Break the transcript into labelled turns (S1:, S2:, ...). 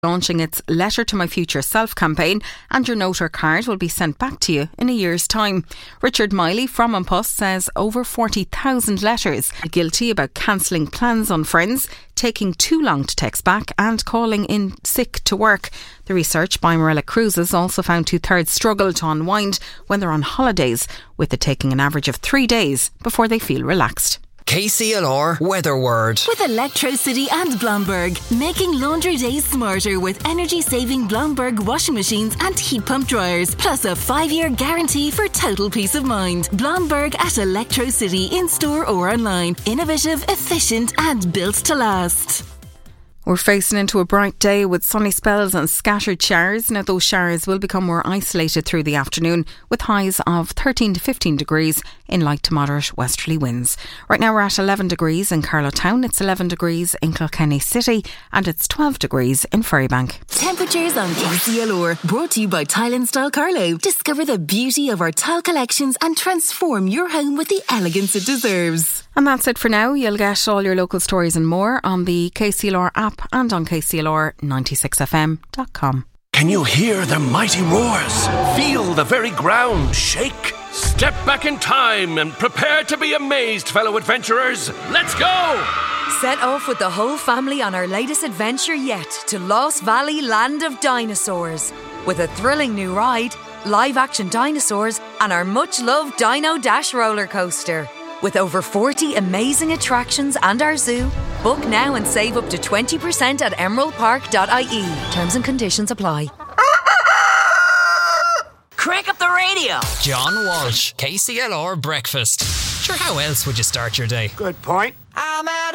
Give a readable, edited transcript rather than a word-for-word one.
S1: launching its Letter to My Future Self campaign, and your note or card will be sent back to you in a year's time. Richard Miley from An Post says over 40,000 letters are guilty about cancelling plans on friends, taking too long to text back and calling in sick to work. The research by Marilla Cruises also found 2/3 struggle to unwind when they're on holidays, with it taking an average of 3 days before they feel relaxed.
S2: KCLR Weather Word.
S3: With Electrocity and Blomberg, making laundry days smarter with energy-saving Blomberg washing machines and heat pump dryers, plus a 5-year guarantee for total peace of mind. Blomberg at Electrocity, in-store or online. Innovative, efficient and built to last.
S1: We're facing into a bright day with sunny spells and scattered showers. Now those showers will become more isolated through the afternoon, with highs of 13 to 15 degrees in light to moderate westerly winds. Right now we're at 11 degrees in Carlow Town, it's 11 degrees in Kilkenny City and it's 12 degrees in Ferrybank.
S3: Temperatures on KCLR, brought to you by Tile and Style Carlow. Discover the beauty of our tile collections and transform your home with the elegance it deserves.
S1: And that's it for now. You'll get all your local stories and more on the KCLR app and on KCLR96fm.com.
S4: Can you hear the mighty roars? Feel the very ground shake? Step back in time and prepare to be amazed, fellow adventurers. Let's go!
S5: Set off with the whole family on our latest adventure yet to Lost Valley Land of Dinosaurs. With a thrilling new ride, live-action dinosaurs and our much-loved Dino Dash roller coaster. With over 40 amazing attractions and our zoo, book now and save up to 20% at emeraldpark.ie. Terms and conditions apply.
S6: Crank up the radio.
S2: John Walsh, KCLR Breakfast. Sure, how else would you start your day?
S6: Good point.
S2: I'm